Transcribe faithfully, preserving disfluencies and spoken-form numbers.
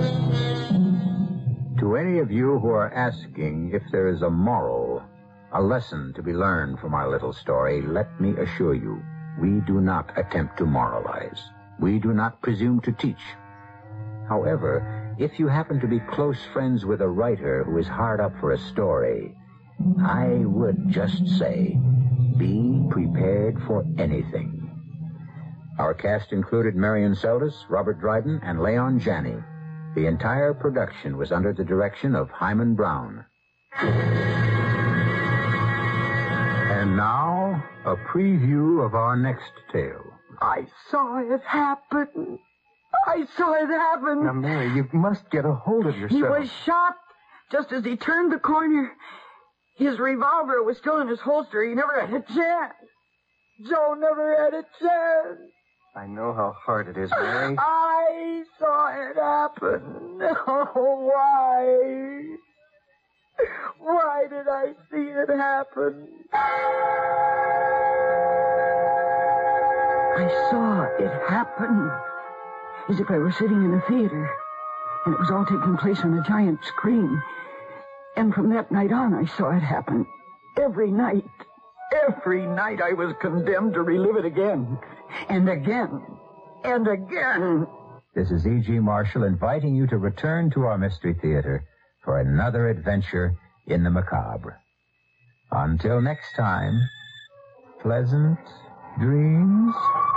To any of you who are asking if there is a moral, a lesson to be learned from our little story, let me assure you, we do not attempt to moralize. We do not presume to teach. However, if you happen to be close friends with a writer who is hard up for a story, I would just say, be prepared for anything. Our cast included Marion Seldes, Robert Dryden, and Leon Janney. The entire production was under the direction of Hyman Brown. And now, a preview of our next tale. I saw it happen. I saw it happen. Now, Mary, you must get a hold of yourself. He was shot just as he turned the corner. His revolver was still in his holster. He never had a chance. Joe never had a chance. I know how hard it is, Mary. I saw it happen. Oh, why? Why did I see it happen? I saw it happen as if I were sitting in a theater, and it was all taking place on a giant screen. And from that night on, I saw it happen. Every night. Every night I was condemned to relive it again. And again. And again. This is E G. Marshall inviting you to return to our Mystery Theater for another adventure in the macabre. Until next time, pleasant dreams.